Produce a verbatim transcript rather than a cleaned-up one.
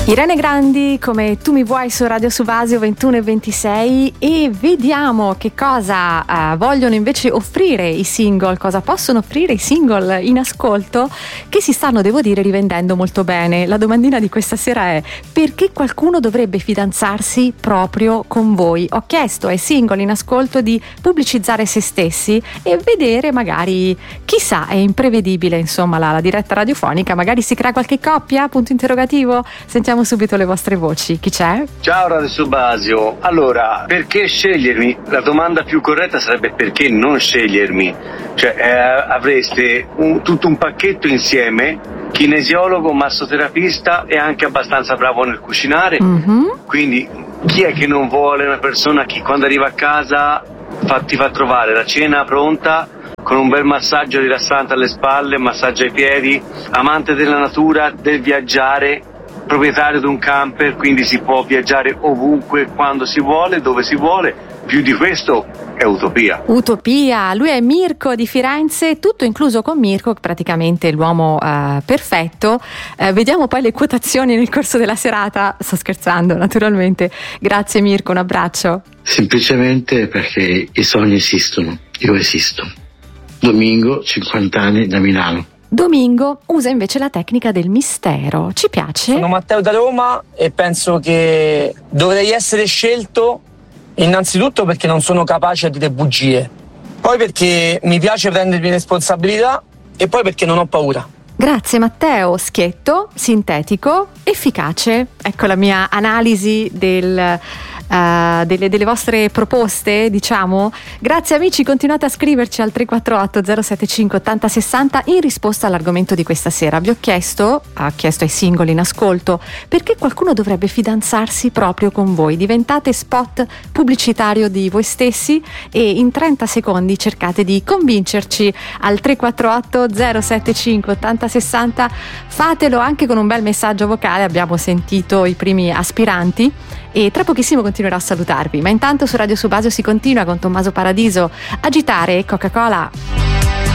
Irene Grandi, come Tu mi vuoi su Radio Subasio ventuno e ventisei, e vediamo che cosa uh, vogliono invece offrire i single, cosa possono offrire i single in ascolto, che si stanno, devo dire, rivendendo molto bene. La domandina di questa sera è: perché qualcuno dovrebbe fidanzarsi proprio con voi? Ho chiesto ai single in ascolto di pubblicizzare se stessi e vedere, magari, chissà, è imprevedibile, insomma, la, la diretta radiofonica, magari si crea qualche coppia, punto interrogativo. Sentiamo subito le vostre voci. Chi c'è? Ciao Radio Subasio. Allora, perché scegliermi? La domanda più corretta sarebbe: perché non scegliermi? Cioè, eh, avreste un, tutto un pacchetto insieme: kinesiologo, massoterapista e anche abbastanza bravo nel cucinare. Mm-hmm. Quindi chi è che non vuole una persona che quando arriva a casa fa, ti fa trovare la cena pronta, con un bel massaggio rilassante alle spalle, massaggio ai piedi, amante della natura, del viaggiare, proprietario di un camper, quindi si può viaggiare ovunque, quando si vuole, dove si vuole. Più di questo è utopia. Utopia. Lui è Mirko di Firenze, tutto incluso con Mirko, praticamente l'uomo uh, perfetto. Uh, vediamo poi le quotazioni nel corso della serata. Sto scherzando, naturalmente. Grazie Mirko, un abbraccio. Semplicemente perché i sogni esistono, io esisto. Domingo, cinquanta anni, da Milano. Domingo usa invece la tecnica del mistero. Ci piace? Sono Matteo da Roma e penso che dovrei essere scelto innanzitutto perché non sono capace a dire bugie, poi perché mi piace prendermi responsabilità e poi perché non ho paura. Grazie Matteo, schietto, sintetico, efficace. Ecco la mia analisi del... Uh, delle, delle vostre proposte, diciamo. Grazie amici, continuate a scriverci al tre quattro otto zero sette cinque otto zero sei zero in risposta all'argomento di questa sera. Vi ho chiesto, ha chiesto ai singoli in ascolto, perché qualcuno dovrebbe fidanzarsi proprio con voi. Diventate spot pubblicitario di voi stessi e in trenta secondi cercate di convincerci al tre quattro otto zero sette cinque otto zero sei zero. Fatelo anche con un bel messaggio vocale, abbiamo sentito i primi aspiranti e tra pochissimo continuerò a salutarvi, ma intanto su Radio Subasio si continua con Tommaso Paradiso, Agitare e Coca-Cola.